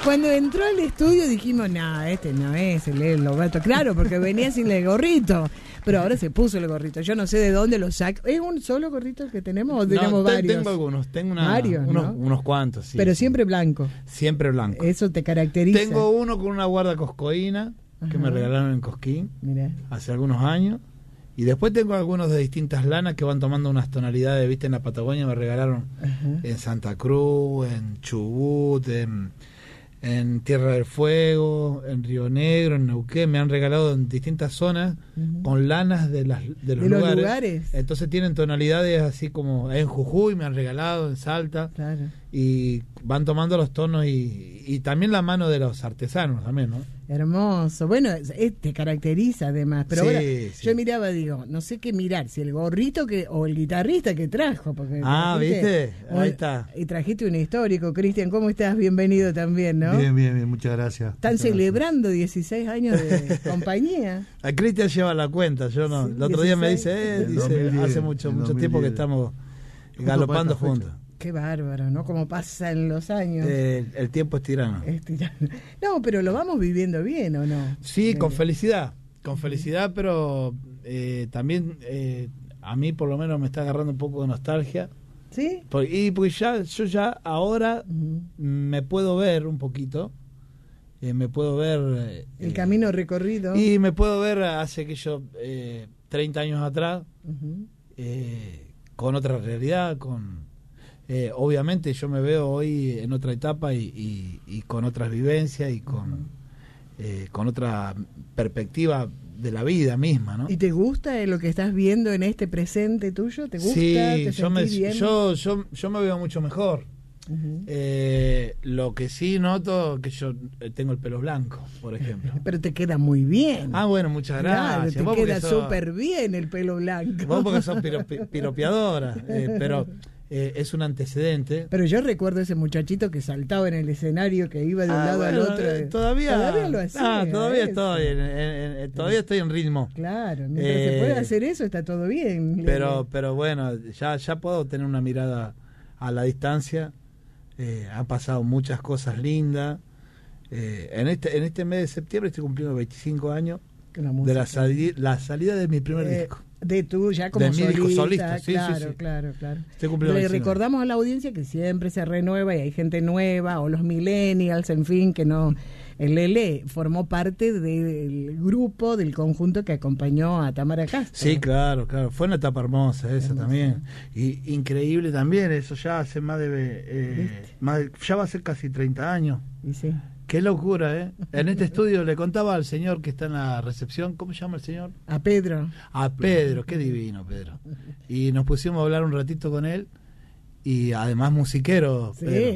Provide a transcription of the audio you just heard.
Cuando entró al estudio dijimos, no, este no es el Lobato. Claro, porque venía sin el gorrito. Pero ahora se puso el gorrito. Yo no sé de dónde lo saca. ¿Es un solo gorrito el que tenemos o tenemos varios? Tengo algunos. Tengo varios, unos cuantos, sí. Pero siempre blanco. Siempre blanco. Eso te caracteriza. Tengo uno con una guarda coscoína que me regalaron en Cosquín. Mirá. Hace algunos años. Y después tengo algunos de distintas lanas que van tomando unas tonalidades, viste, en la Patagonia me regalaron en Santa Cruz, en Chubut, en Tierra del Fuego, en Río Negro, en Neuquén, me han regalado en distintas zonas con lanas de los lugares. Entonces tienen tonalidades así como en Jujuy me han regalado, en Salta, claro. Y van tomando los tonos y también la mano de los artesanos también, ¿no? Hermoso. Bueno, te caracteriza además. Pero sí, ahora sí. yo miraba, digo, no sé qué mirar, si el gorrito o el guitarrista que trajo. Porque ¿viste? Ahí está. Y trajiste un histórico, Cristian. ¿Cómo estás? Bienvenido también, ¿no? Bien, muchas gracias. Están celebrando 16 años de compañía. A Cristian lleva la cuenta, yo no. Sí, el otro 16, día me dice, 2010, hace mucho tiempo que estamos galopando juntos. Qué bárbaro, ¿no? Como pasan los años. El tiempo es tirano. No, pero lo vamos viviendo bien, ¿o no? Sí, con felicidad, pero también a mí por lo menos me está agarrando un poco de nostalgia. ¿Sí? Porque yo ya ahora me puedo ver un poquito, me puedo ver... el camino recorrido. Y me puedo ver hace que yo 30 años atrás, con otra realidad, obviamente yo me veo hoy en otra etapa y con otras vivencias y con otra perspectiva de la vida misma, ¿no? ¿Y te gusta lo que estás viendo en este presente tuyo? ¿Te gusta? Sí, ¿Te yo me veo mucho mejor. Lo que sí noto que yo tengo el pelo blanco, por ejemplo. Pero te queda muy bien. Bueno, muchas gracias. Claro, te queda súper bien el pelo blanco. Vos porque sos piropeadora, pero... es un antecedente. Pero yo recuerdo ese muchachito que saltaba en el escenario, que iba de un lado al otro. Todavía lo hacía. Todavía estoy en ritmo. Claro, mientras se puede hacer eso está todo bien. Pero bueno, ya puedo tener una mirada a la distancia. Han pasado muchas cosas lindas. En este mes de septiembre estoy cumpliendo 25 años de la salida de mi primer disco. De tú ya como de mi disco solista, sí, claro, sí. claro. Le recordamos a la audiencia que siempre se renueva y hay gente nueva, o los millennials, en fin, que no... El Lele formó parte del grupo, del conjunto que acompañó a Tamara Castro. Sí, claro. Fue una etapa hermosa esa también. Y increíble también, eso ya hace ya va a ser casi 30 años. Y sí. Qué locura, ¿eh? En este estudio le contaba al señor que está en la recepción, ¿cómo se llama el señor? A Pedro. A Pedro, qué divino Pedro. Y nos pusimos a hablar un ratito con él, y además musiquero, sí. Pedro.